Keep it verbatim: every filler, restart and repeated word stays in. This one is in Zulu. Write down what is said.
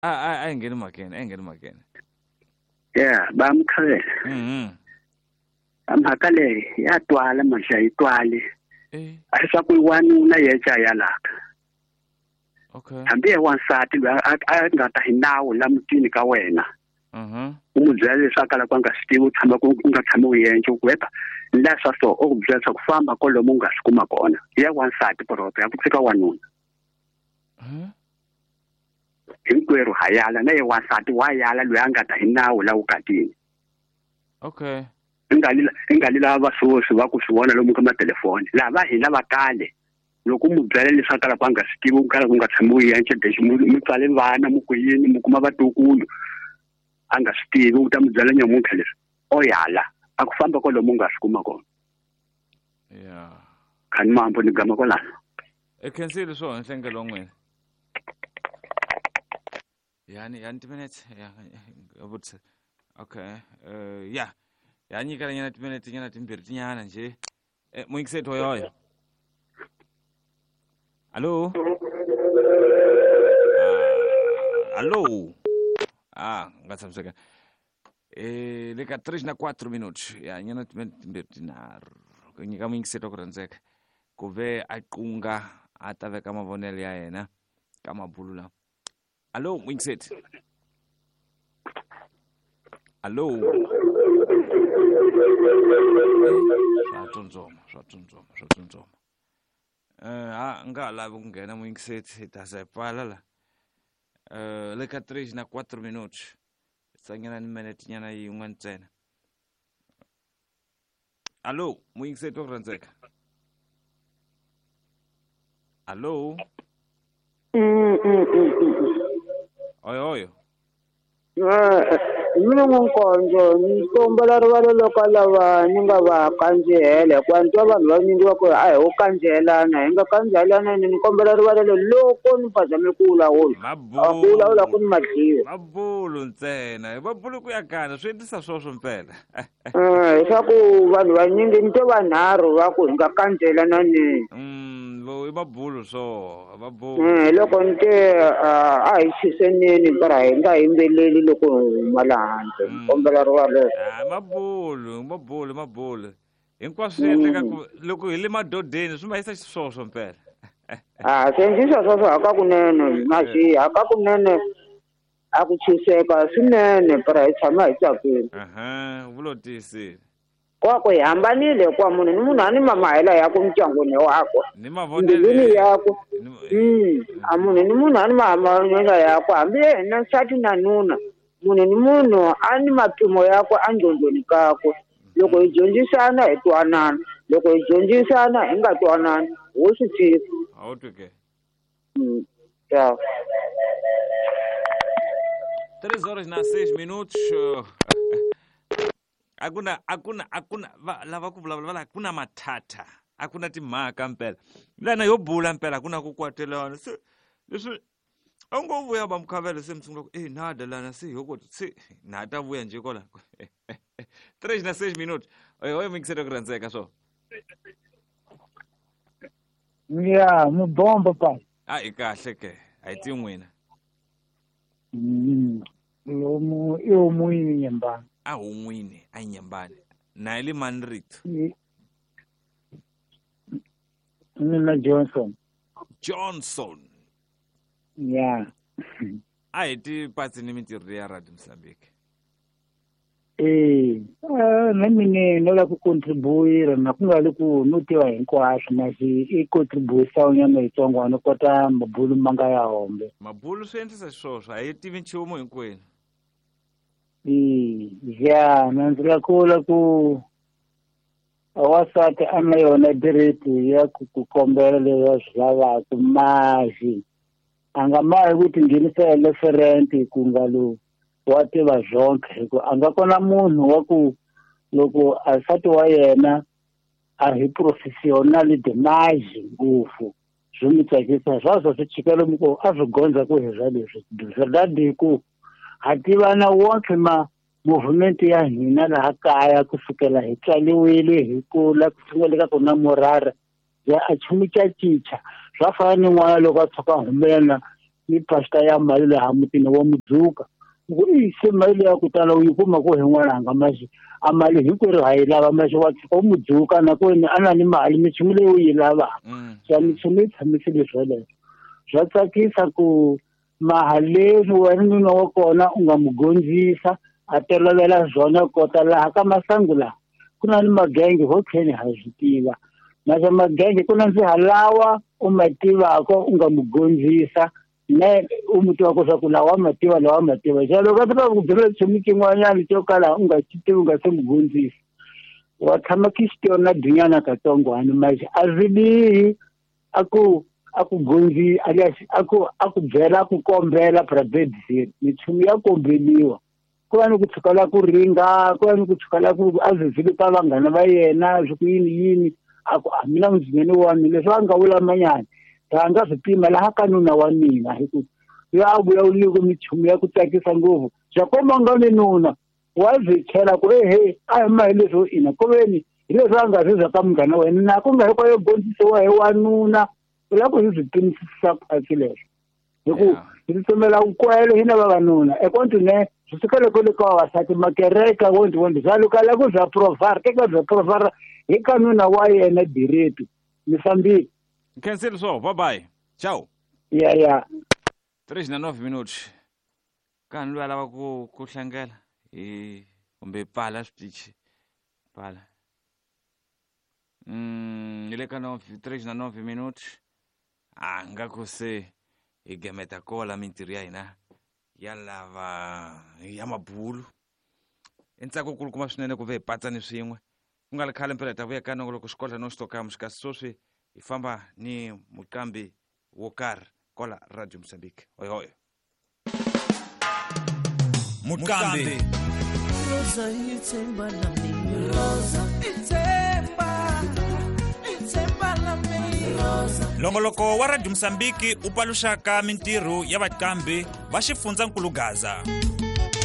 Ah, ayingena emakeni, ayingena emakeni. Yeah, bamkhalele. Mhm. Amhakale yatwala manje ayitwale. Eh. Ayisakuyiwanuna yeja yalaka. Okay. Hambe wansati lo angata hinawo lamtini ka wena. Mhm. Umudzele sakala kwanga sitiwe uthama ungathama uyenje ukweba. Lasa so okubyesa kufamba kolomo ungasikuma kona. Ya wansati porope akutsika wanuna. Mhm. Hinkweru hayala naye wansati wayala lo angata hinawo la ukatini. Okay. Ingalila ingalila abasosi bakusibona lo mukama telefoni. Laba hina bakale. Loko umubyele lisakala kwanga sitiwe ukala ungathama uyenje deshi mutsale vana mukuyini mukuma batukulu. Anga sitiwe utamudzala nyamuntlha leswi oyala akufamba kolomo ungasikuma kona. Yeah. Khani mambo ni gama kolana. Ekhensile so nhlengelo ngwena. Yani yani minutes ya abuthi. Okay. Eh yeah. Yani kana nyana minutes nyana timbiri tinyana nje. Eh muyikisetho yoyo. Hello? Alô? Ah, ngasamseka. Eh, leka três na quatro minutos. Ya nyana timbetinar. Nyika muyikisetho kuranzeka. Kuve aqunga ataveka mavonelo ya yena kama bulula. Alô, muyikisetho. Alô? Swatsontsoma, swatsontsoma, swatsontsoma. Eh, ah, ngalavi kungena muyikisetho tasepala la. Uh, leka três na quatro minutos. Sanyana ni minute nyana yin'we ntsena. Alô, muyikisetho kuranzeka. Alô? Mm mm mm. Oyo oyo. Ah, mina ngonkonzo ni kombela rivala loko lava ni nga va kanjela kwantwa vanhu va nyingiwa ku a hi wo kanjelana hi nga kanjelana ni kombela rivala loko ni phazame ku vulavula a ku vulavula ku ni madliwa mabulu ntsena mabulu ku ya kana swi endlisa swoswo mpela. Ah, leswaku vanhu vanyingi ni to vanharhu va ku hi nga kanjelana ni Mm, lo i mabulu so mabulu. Eh, loko ni te a hi chiseneni mpara hi nga yimbeleli loko huma laha handle kombela rivala. Ah, mabulu mabulu mabulu hinkwaswo swi endleka ku loko hi le madodeni swi ma yisa xiswoswo mpela. Ah, sendisa sweswo hakakunene maxi hakakunene a ku chiseka swinene para hi tshama hi tsakile. Aha, vulotisi. Kwako hi hambanile kwa munhu ni munhu a ni mamahela ya ku mindyangwini wako Ni mavonelo yako. Mm, a munhu ni munhu a ni mamahela yako hambi yena nsati na nuna munhu ni munhu a ni mapimo yako a ndyondzweni kako. Loko hi dyondzisana hi twanana loko hi dyondzisana hi nga twanani wo swi tiva. A wu twi ke. Mm, yeah. três horas na seis minutos. Akuna akuna akuna lava ku vulavula vala kuna matata. Akuna timhaka mpela. Lana yo bula mpela akuna ku kwatelana. Se leswi a ngo vuya ba mkhavelo se msungula eh nada lana se yoko se nada vuya nje kola. três na seis minutos. Oyo oyo mikisetho kuranzeka so. Ya, mubomba pa. Ah, ikahle ke. Ayithi n'wina. Mm. Lomu yo muyi nyembani. A un'wini a nyembani. Na ile manrito. Mina Johnson. Johnson. Ya. A hi ti patsi ni mintirho ya Radio Mozambique. Eh, ah, na mina no la ku contribuira na ku nga le ku notiwa hinkwaswo na xi i contribution nyana yitsongo no kota mabulu manga ya hombe. Mabulu swi endlisa swoswo a hi tivi nchumu hinkwenu. Eh, ya, na ndzi la kula ku awasati a na yona direti ya ku ku kombela leyi swi lavaka maji. A nga mahi ku tinghenisa referent ku nga lo wa tiva zonke hi ku a nga kona munhu wa ku loko a nsati wa yena a hi professional demaji ngopfu swi mi tsakisa swaswo swi chika lomu ku a swi gondza ku hi swa leswi dadi ku ha tivana wonke ma movement ya hina laha kaya kusukela hi tswaliwile hi kula ku sunguleka ku na morara ya a chumi cha chicha swa fana ni n'wana loko a tshuka humelela ni pastor ya mali le hamutini wa mudzuka ku i se mali ya ku tala u yi kuma ko hin'wana mashi a mali hi ku ri ha yi lava mashi wa o mudzuka na ku ni ana ni mali minchumu leyi u yi lavaka so minchumu yi tshamisile sweleswo swa tsakisa ku mahaleni wena nuna wa kona u nga mu gondzisa a tolovela zwona kota laha ka masangu laha ku na ni magenge ho tlheni ha swi tiva naswona magenge ku na ndzi halawa u ma tivako u nga mu gondzisa ne u mu tiva ku swa ku lawa ma tiva lawa ma tiva xa loko a tiva ku byela nchumu kin'wanyana xo kala u nga xi tivi u nga se mu gondzisa wa tshama kixitiyo na dunyana katsongwana maxi a swi bihi a ku a ku gonzi a ku a ku byela ku kombela private zero minchumu ya kombeliwa ku va ni ku tshukela ku ringa ku va ni ku tshukela ku a zizili ka vanghana va yena swi ku yini yini a ku a mina mudzinyeni wa mina leswi a nga vulamanyana a nga swi pima laha ka nuna wa mina hi ku yo a vuya u nyiko minchumu ya ku tsakisa ngopfu swa komba nga ni nuna wa byi chela ku ehe a hi mahi leswo ina ku veni hi leswi a nga zwizwa ka munghana wena na ku nga hi kwayo gondzisiwa hi wanuna u lava ku hi byi pimisisa ku aki leswo hi ku hi tsutsumela ukwele hi na vavanuna ekonti ne swi suka loko le ka vavasati makereka wondi wondi swa lukala ku bya profara eka bya profara hi ka nuna wa yena direto misambiki cancel so bye bye ciao ya ya três na nove minutos kani loyi a lava ku ku hlangela hi kumbe pala switichi pala mm ile ka nove três na nove minutos a nga ku se hi gemeta kola mintirho ya hina ya lava ya mabulu entsako kulukumba swinene ku ve hi patsani swin'we ku nga le khale mpela hi ta vuya ka nongo loko xikola no xitokamo xikasi swoswi hi famba ni muqambi wo karhi kola Radio Mozambique hoy hoy muqambi Rosa itsemba la mimi Rosa itsemba itsemba la mimi Rosa Longoloko wa Radio Mozambique upaluxaka mintirho ya vaqambi va xifundzankulu Gaza.